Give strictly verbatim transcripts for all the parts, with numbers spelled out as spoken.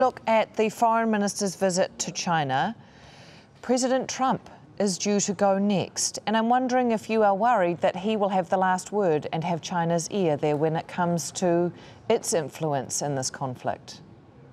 Look at the foreign minister's visit to China. President Trump is due to go next, and I'm wondering if you are worried that he will have the last word and have China's ear there when it comes to its influence in this conflict.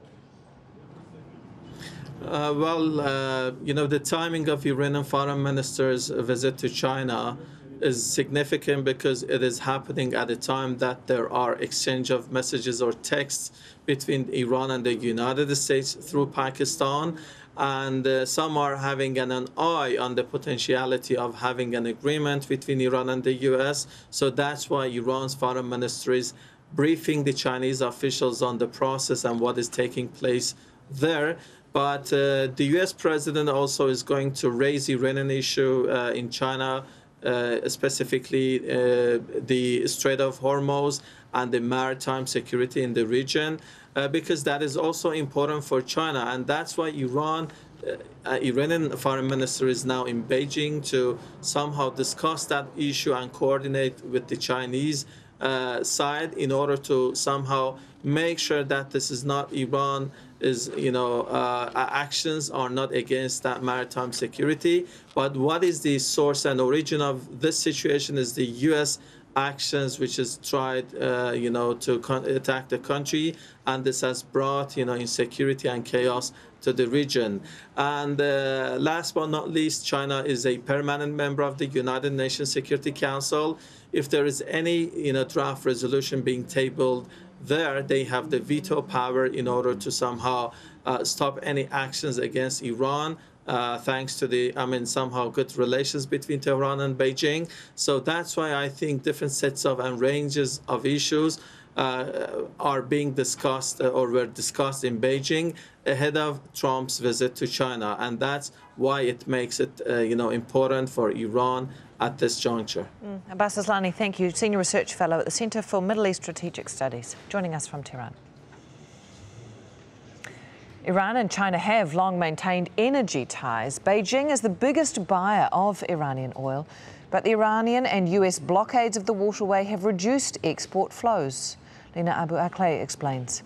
Uh, well, uh, you know, the timing of Iranian foreign minister's visit to China is significant because it is happening at a time that there are exchange of messages or texts between Iran and the United States through Pakistan. And uh, some are having an, an eye on the potentiality of having an agreement between Iran and the U S. So that's why Iran's foreign ministry is briefing the Chinese officials on the process and what is taking place there. But uh, the U S president also is going to raise the Iranian issue uh, in China, uh, specifically uh, the Strait of Hormuz and the maritime security in the region, uh, because that is also important for China. And that's why Iran, uh, uh, Iranian foreign minister is now in Beijing to somehow discuss that issue and coordinate with the Chinese uh, side in order to somehow make sure that this is not Iran is, you know, uh, actions are not against that maritime security. But what is the source and origin of this situation is the U S actions, which has tried, uh, you know, to attack the country. And this has brought, you know, insecurity and chaos to the region. And uh, last but not least, China is a permanent member of the United Nations Security Council. If there is any, you know, draft resolution being tabled there, they have the veto power in order to somehow uh, stop any actions against Iran, uh, thanks to the, I mean, somehow good relations between Tehran and Beijing. So that's why I think different sets of and ranges of issues uh, are being discussed uh, or were discussed in Beijing ahead of Trump's visit to China. And that's why it makes it, uh, you know, important for Iran at this juncture. Mm. Abbas Aslani, thank you. Senior Research Fellow at the Centre for Middle East Strategic Studies, joining us from Tehran. Iran and China have long maintained energy ties. Beijing is the biggest buyer of Iranian oil, but the Iranian and U S blockades of the waterway have reduced export flows. Lina Abu Akleh explains.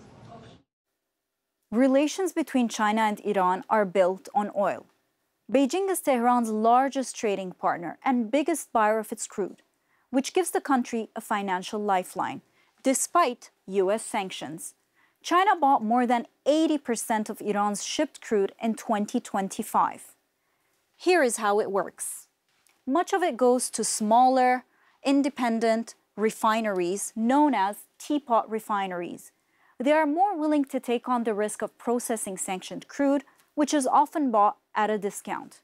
Relations between China and Iran are built on oil. Beijing is Tehran's largest trading partner and biggest buyer of its crude, which gives the country a financial lifeline, despite U S sanctions. China bought more than eighty percent of Iran's shipped crude in twenty twenty-five. Here is how it works. Much of it goes to smaller, independent refineries known as teapot refineries. They are more willing to take on the risk of processing sanctioned crude, which is often bought at a discount.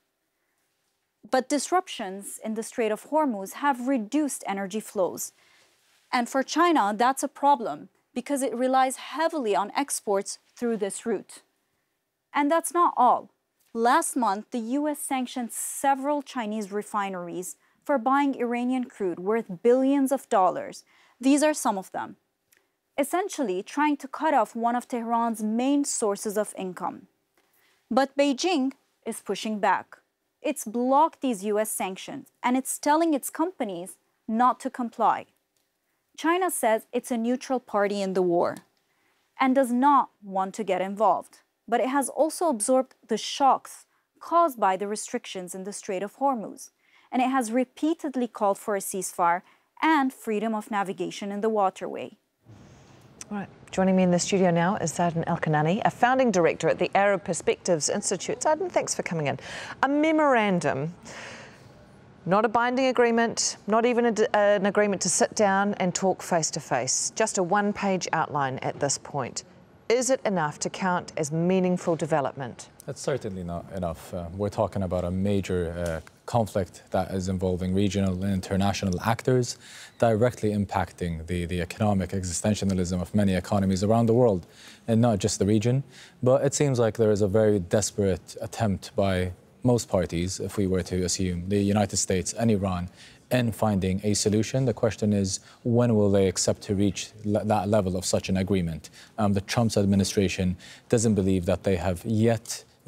But disruptions in the Strait of Hormuz have reduced energy flows. And for China, that's a problem because it relies heavily on exports through this route. And that's not all. Last month, the U S sanctioned several Chinese refineries for buying Iranian crude worth billions of dollars. These are some of them. Essentially, trying to cut off one of Tehran's main sources of income. But Beijing is pushing back. It's blocked these U S sanctions, and it's telling its companies not to comply. China says it's a neutral party in the war and does not want to get involved, but it has also absorbed the shocks caused by the restrictions in the Strait of Hormuz, and it has repeatedly called for a ceasefire and freedom of navigation in the waterway. All right. Joining me in the studio now is Zaiden El-Kanani, a founding director at the Arab Perspectives Institute. Zaiden, thanks for coming in. A memorandum, not a binding agreement, not even a, an agreement to sit down and talk face-to-face, just a one-page outline at this point. Is it enough to count as meaningful development? It's certainly not enough. Uh, we're talking about a major uh, conflict that is involving regional and international actors, directly impacting the, the economic existentialism of many economies around the world, and not just the region. But it seems like there is a very desperate attempt by most parties, if we were to assume, the United States and Iran, in finding a solution. The question is, when will they accept to reach le that level of such an agreement? Um, the Trump administration doesn't believe that they have yet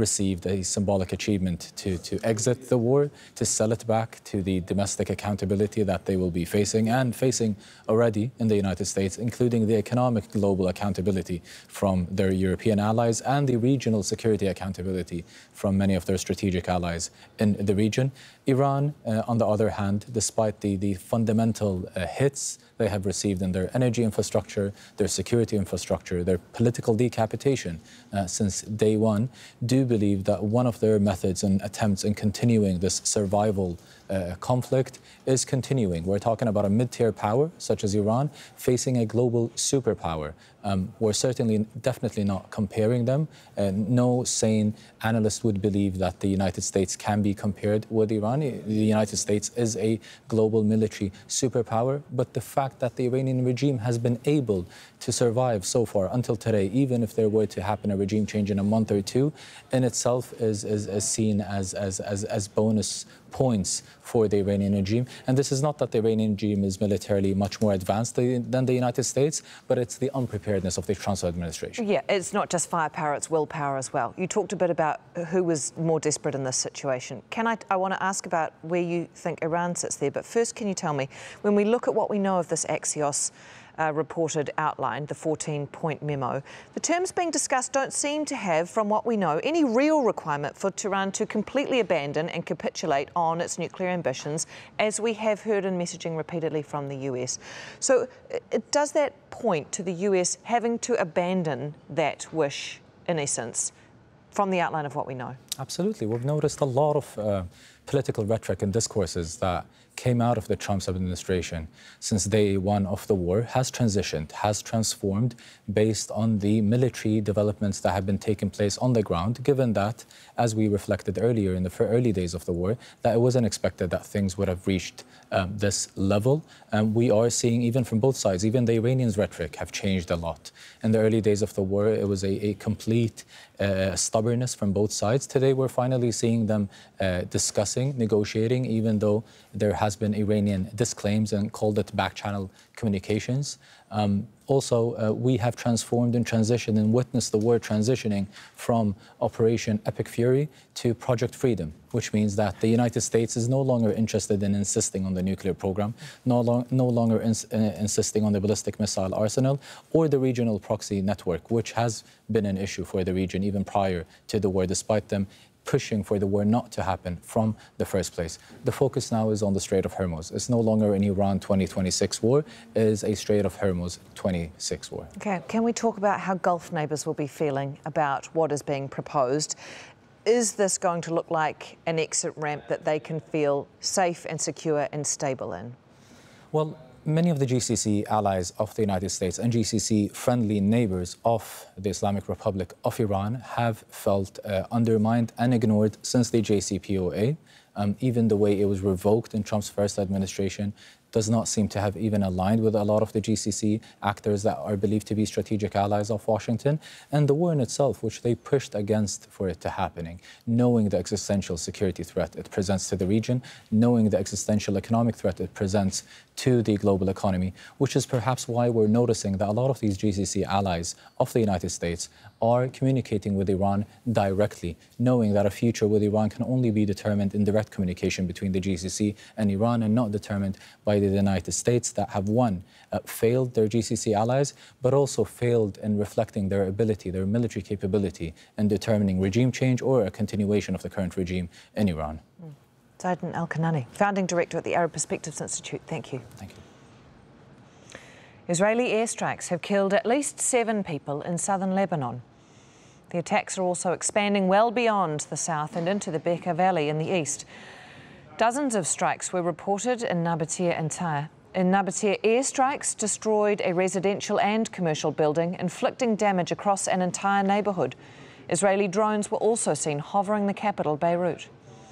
received a symbolic achievement to, to exit the war, to sell it back to the domestic accountability that they will be facing and facing already in the United States, including the economic global accountability from their European allies and the regional security accountability from many of their strategic allies in the region. Iran, uh, on the other hand, despite the, the fundamental uh, hits they have received in their energy infrastructure, their security infrastructure, their political decapitation uh, since day one, do believe that one of their methods and attempts in continuing this survival uh, conflict is continuing. We're talking about a mid-tier power, such as Iran, facing a global superpower. Um, we're certainly definitely not comparing them. Uh, no sane analyst would believe that the United States can be compared with Iran. The United States is a global military superpower, but the fact that the Iranian regime has been able to survive so far until today, even if there were to happen a regime change in a month or two, in itself is, is, is seen as, as, as, as bonus points for the Iranian regime. And this is not that the Iranian regime is militarily much more advanced than the United States, but it's the unpreparedness of the Trump administration. Yeah, it's not just firepower, it's willpower as well. You talked a bit about who was more desperate in this situation. Can I, I want to ask about where you think Iran sits there, but first can you tell me, when we look at what we know of this Axios Uh, reported outline, the fourteen-point memo, the terms being discussed don't seem to have, from what we know, any real requirement for Tehran to completely abandon and capitulate on its nuclear ambitions, as we have heard in messaging repeatedly from the U S. So it, does that point to the U S having to abandon that wish, in essence, from the outline of what we know? Absolutely. We've noticed a lot of uh, political rhetoric and discourses that came out of the Trump administration since day one of the war has transitioned, has transformed based on the military developments that have been taking place on the ground, given that, as we reflected earlier in the early days of the war, that it wasn't expected that things would have reached um, this level. And we are seeing, even from both sides, even the Iranians' rhetoric have changed a lot. In the early days of the war, it was a, a complete uh, stubbornness from both sides. Today, we're finally seeing them uh, discussing, negotiating, even though there has been Iranian disclaims and called it back-channel communications. Um, also, uh, we have transformed and transitioned and witnessed the war transitioning from Operation Epic Fury to Project Freedom, which means that the United States is no longer interested in insisting on the nuclear program, no, long, no longer ins uh, insisting on the ballistic missile arsenal or the regional proxy network, which has been an issue for the region even prior to the war, despite them pushing for the war not to happen from the first place. The focus now is on the Strait of Hormuz. It's no longer an Iran twenty twenty-six war, it is a Strait of Hormuz twenty-six war. Okay, can we talk about how Gulf neighbours will be feeling about what is being proposed? Is this going to look like an exit ramp that they can feel safe and secure and stable in? Well, many of the G C C allies of the United States and G C C-friendly neighbors of the Islamic Republic of Iran have felt uh, undermined and ignored since the J C P O A. Um, even the way it was revoked in Trump's first administration does not seem to have even aligned with a lot of the G C C actors that are believed to be strategic allies of Washington. And the war in itself, which they pushed against for it to happening, knowing the existential security threat it presents to the region, knowing the existential economic threat it presents to the global economy, which is perhaps why we're noticing that a lot of these G C C allies of the United States are communicating with Iran directly, knowing that a future with Iran can only be determined in direct communication between the G C C and Iran, and not determined by the United States that have, one, uh, failed their G C C allies, but also failed in reflecting their ability, their military capability in determining regime change or a continuation of the current regime in Iran. Mm. Zaiden Elkanani, founding director at the Arab Perspectives Institute. Thank you. Thank you. Israeli airstrikes have killed at least seven people in southern Lebanon. The attacks are also expanding well beyond the south and into the Bekaa Valley in the east. Dozens of strikes were reported in Nabatea and Tyre. In Nabatea, airstrikes destroyed a residential and commercial building, inflicting damage across an entire neighbourhood. Israeli drones were also seen hovering the capital, Beirut.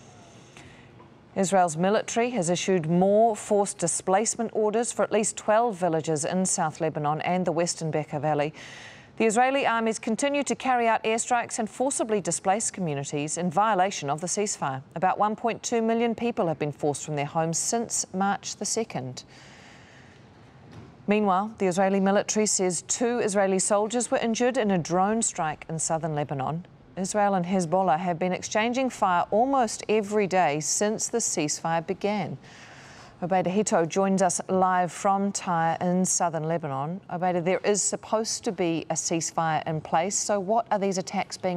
Israel's military has issued more forced displacement orders for at least twelve villages in South Lebanon and the western Bekaa Valley. The Israeli armies continue to carry out airstrikes and forcibly displace communities in violation of the ceasefire. About one point two million people have been forced from their homes since March the second. Meanwhile, the Israeli military says two Israeli soldiers were injured in a drone strike in southern Lebanon. Israel and Hezbollah have been exchanging fire almost every day since the ceasefire began. Obaida Hito joins us live from Tyre in southern Lebanon. Obaida, there is supposed to be a ceasefire in place, so what are these attacks being